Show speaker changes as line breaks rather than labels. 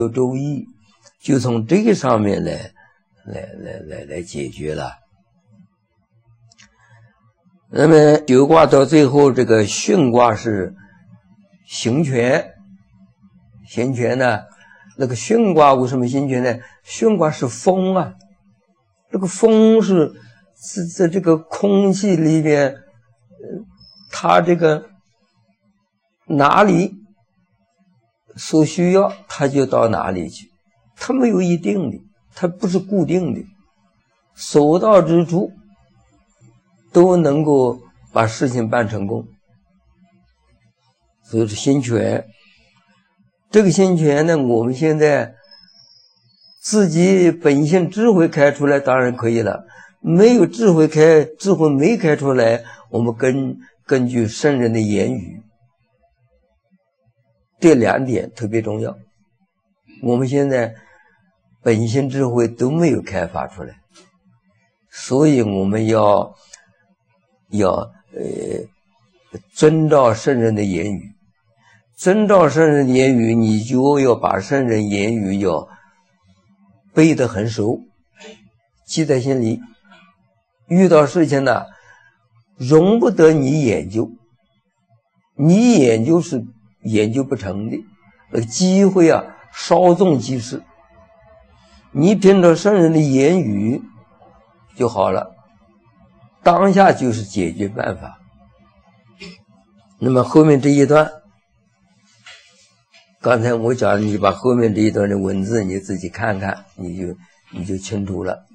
有周易，就从这个上面来解决了。那么九卦到最后，这个巽卦是行权，行权呢，那个巽卦为什么行权呢？巽卦是风啊，这个风是在这个空气里边，它这个哪里所需要，它就到哪里去，它没有一定的，它不是固定的，所到之处都能够把事情办成功。所以是心权。这个心权呢，我们现在自己本性智慧开出来当然可以了，没有智慧没开出来，我们根据圣人的言语，这两点特别重要。我们现在本性智慧都没有开发出来，所以我们要遵照圣人的言语，遵照圣人的言语，你就要把圣人言语要背得很熟，记在心里。遇到事情呢，容不得你研究，你研究是研究不成的，那个机会啊，稍纵即逝。你凭着圣人的言语就好了，当下就是解决办法。那么后面这一段，刚才我讲，你把后面这一段的文字你自己看看，你就清楚了。